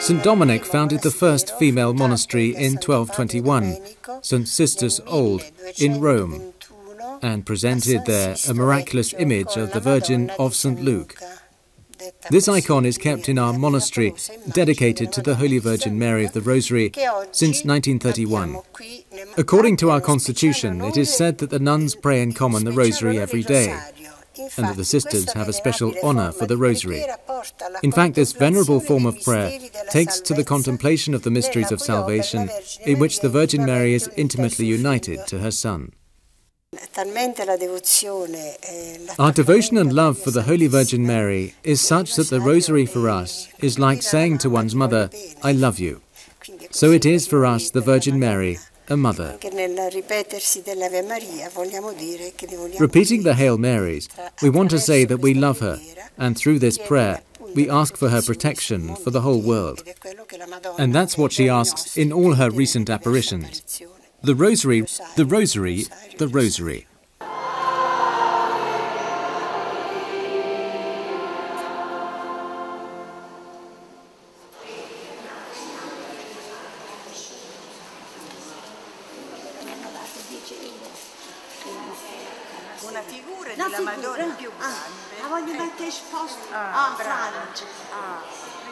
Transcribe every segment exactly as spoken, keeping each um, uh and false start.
Saint Dominic founded the first female monastery in twelve twenty-one, Saint Sisters Old, in Rome, and presented there a miraculous image of the Virgin of Saint Luke. This icon is kept in our monastery, dedicated to the Holy Virgin Mary of the Rosary, since nineteen thirty-one. According to our constitution, it is said that the nuns pray in common the Rosary every day, and that the sisters have a special honour for the Rosary. In fact, this venerable form of prayer takes to the contemplation of the mysteries of salvation, in which the Virgin Mary is intimately united to her Son. Our devotion and love for the Holy Virgin Mary is such that the Rosary for us is like saying to one's mother, "I love you." So it is for us the Virgin Mary, a mother. Repeating the Hail Marys, we want to say that we love her, and through this prayer, we ask for her protection for the whole world. And that's what she asks in all her recent apparitions. The Rosary, the Rosary, the Rosary. Una figura della Madonna più grande. La voglio mettere esposta. Ah, Francia. Ah,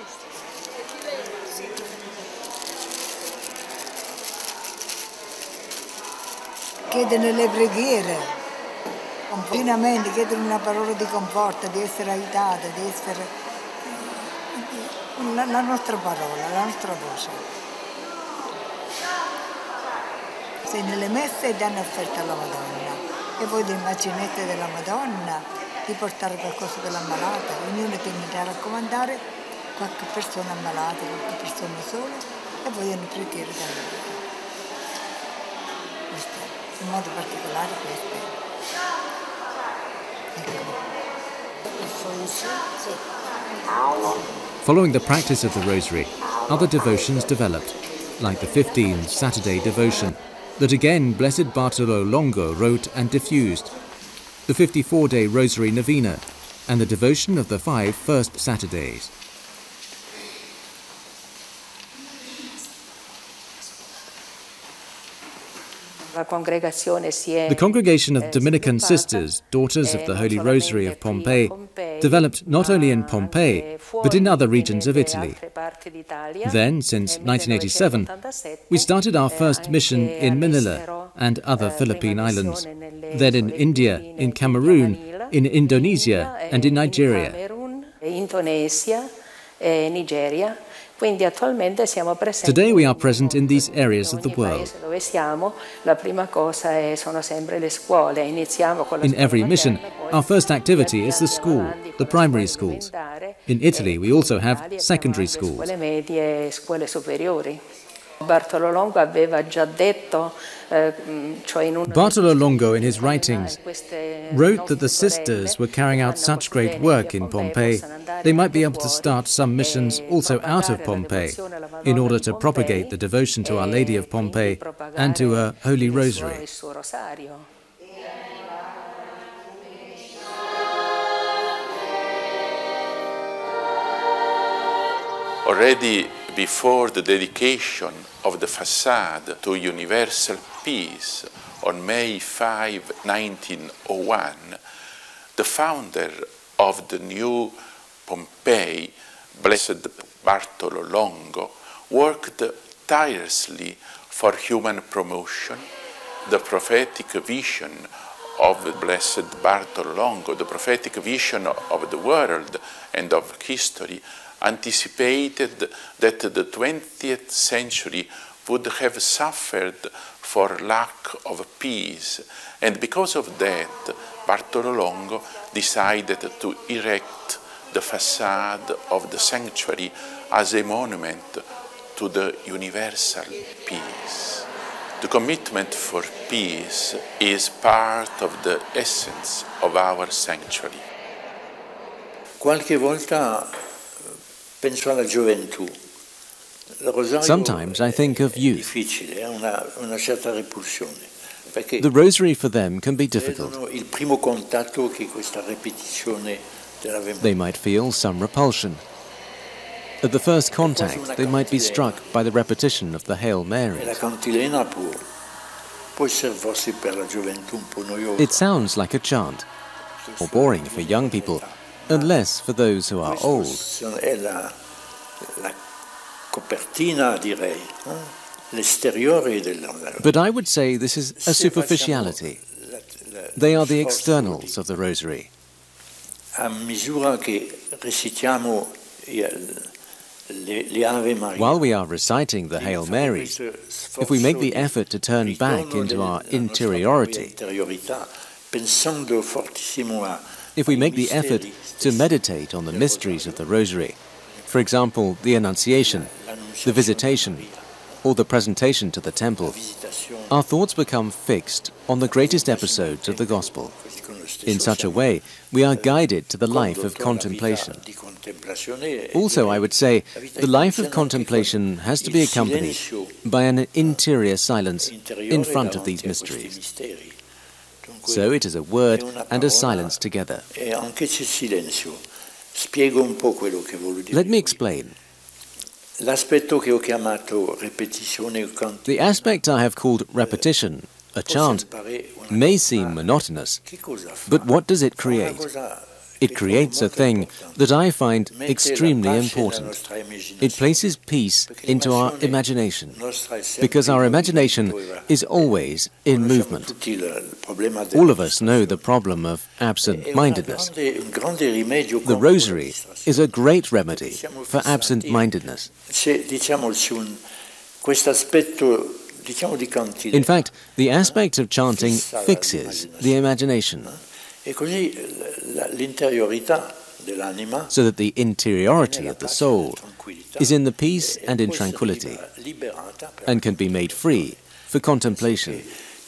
Chiede nelle preghiere, continuamente chiedono una parola di conforto, di essere aiutata, di essere la, la nostra parola, la nostra voce. Se nelle messe danno offerta alla Madonna e voi le immaginette della Madonna di portare qualcosa dell'ammalata, ognuno tenderà a raccomandare qualche persona ammalata, qualche persona sola e vogliono preghiere da noi. In modo particolare queste. Following the practice of the Rosary, other devotions developed, like the fifteen Saturday devotion, that again Blessed Bartolo Longo wrote and diffused, the fifty-four day Rosary Novena, and the devotion of the five first Saturdays. The congregation of Dominican sisters, daughters of the Holy Rosary of Pompeii, developed not only in Pompeii, but in other regions of Italy. Then, since nineteen eighty-seven, we started our first mission in Manila and other Philippine islands, then in India, in Cameroon, in Indonesia and in Nigeria. Today we are present in these areas of the world. In every mission, our first activity is the school, the primary schools. In Italy we also have secondary schools. Bartolo Longo aveva già detto, cioè in un Bartolo Longo, in his writings, wrote that the sisters were carrying out such great work in Pompeii, they might be able to start some missions also out of Pompeii, in order to propagate the devotion to Our Lady of Pompeii and to her Holy Rosary. Already before the dedication of the facade to universal peace on May fifth, nineteen oh one, the founder of the new Pompeii, Blessed Bartolo Longo, worked tirelessly for human promotion. The prophetic vision of Blessed Bartolo Longo, the prophetic vision of the world and of history, anticipated that the twentieth century would have suffered for lack of peace, and because of that, Bartolo Longo decided to erect the facade of the sanctuary as a monument to the universal peace. The commitment for peace is part of the essence of our sanctuary. Qualche volta penso alla gioventù. Sometimes I think of youth. Difficile, una, una certa repulsione. Perché The Rosary for them can be difficult. il primo contatto che questa ripetizione dell'Ave Maria. They might feel some repulsion. At the first contact, they might be struck by the repetition of the Hail Mary. It sounds like a chant, or boring for young people, unless for those who are old. But I would say this is a superficiality. They are the externals of the Rosary. While we are reciting the Hail Marys, if we make the effort to turn back into our interiority, if we make the effort to meditate on the mysteries of the Rosary, for example, the Annunciation, the Visitation, or the presentation to the temple, our thoughts become fixed on the greatest episodes of the Gospel. In such a way, we are guided to the life of contemplation. Also, I would say, the life of contemplation has to be accompanied by an interior silence in front of these mysteries. So it is a word and a silence together. Let me explain. The aspect I have called repetition, a chant, may seem monotonous, but what does it create? It creates a thing that I find extremely important. It places peace into our imagination, because our imagination is always in movement. All of us know the problem of absent-mindedness. The Rosary is a great remedy for absent-mindedness. In fact, the aspect of chanting fixes the imagination, so that the interiority of the soul is in the peace and in tranquility, and can be made free for contemplation.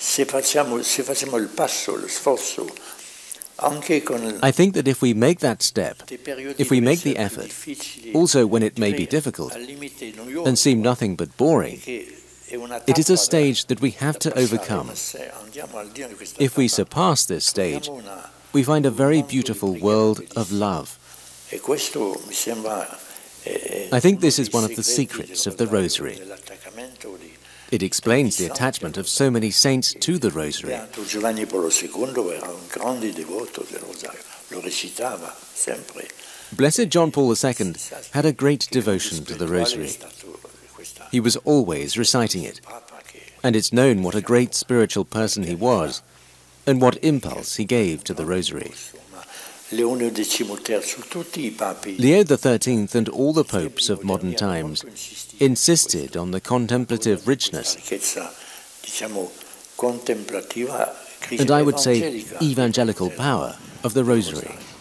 I think that if we make that step, if we make the effort, also when it may be difficult and seem nothing but boring, it is a stage that we have to overcome. If we surpass this stage, we find a very beautiful world of love. I think this is one of the secrets of the Rosary. It explains the attachment of so many saints to the Rosary. Blessed John Paul the Second had a great devotion to the Rosary. He was always reciting it, and it's known what a great spiritual person he was, and what impulse he gave to the Rosary. Leo the Thirteenth and all the popes of modern times insisted on the contemplative richness, and I would say evangelical power, of the Rosary.